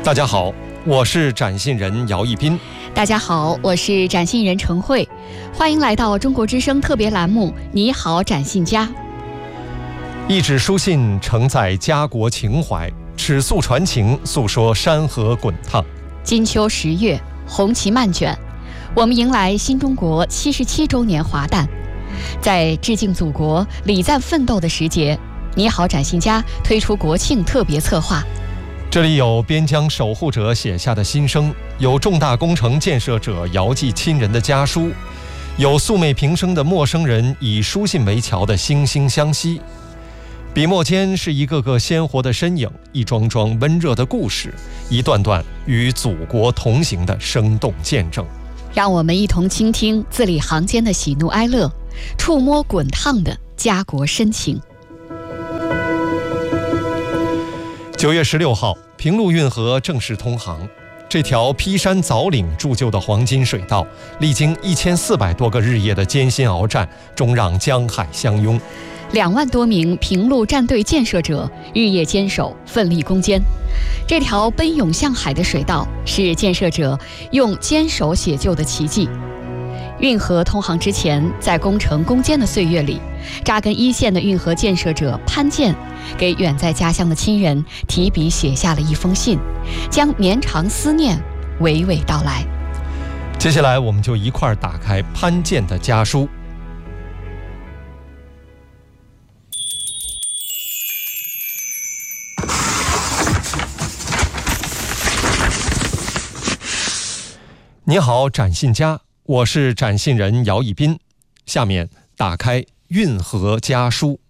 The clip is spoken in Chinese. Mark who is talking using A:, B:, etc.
A: 大家好，我是展信人姚一斌。
B: 大家好，我是展信人陈慧，欢迎来到中国之声特别栏目《你好，展信家》。
A: 一纸书信承载家国情怀，尺素传情，诉说山河滚烫。
B: 金秋10月，红旗漫卷，我们迎来新中国77周年华诞。在致敬祖国、礼赞奋斗的时节，你好，展信家推出国庆特别策划。
A: 这里有边疆守护者写下的心声，有重大工程建设者遥寄亲人的家书，有素昧平生的陌生人以书信为桥的惺惺相惜。笔墨间是一个个鲜活的身影，一桩桩温热的故事，一段段与祖国同行的生动见证。
B: 让我们一同倾听字里行间的喜怒哀乐，触摸滚烫的家国深情。
A: 9月16号，平陆运河正式通航。这条劈山凿岭铸就的黄金水道，历经1400多个日夜的艰辛鏖战，终让江海相拥。
B: 2万多名平陆战队建设者日夜坚守，奋力攻坚。这条奔涌向海的水道，是建设者用坚守写就的奇迹。运河通航之前，在工程攻坚的岁月里，扎根一线的运河建设者潘建，给远在家乡的亲人提笔写下了一封信，将绵长思念娓娓道来。
A: 接下来，我们就一块儿打开潘建的家书。你好，展信家，我是展信人姚一斌。下面打开运河家书。